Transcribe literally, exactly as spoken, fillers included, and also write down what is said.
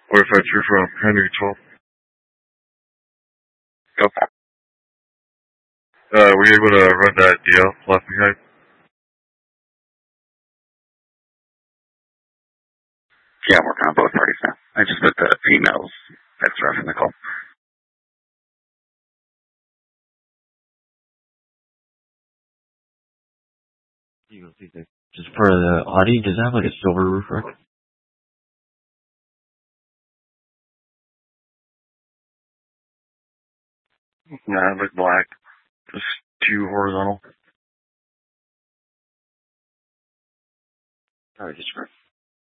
What if that's you from Henry twelve? Go. Uh, were you able to run that D L left behind? Yeah, I'm working on both parties now. I just put the emails that's from the call. You go see that. Just for the Audi, does it have like a silver roof rack? Nah, it looked black. Just two horizontal. Alright, just for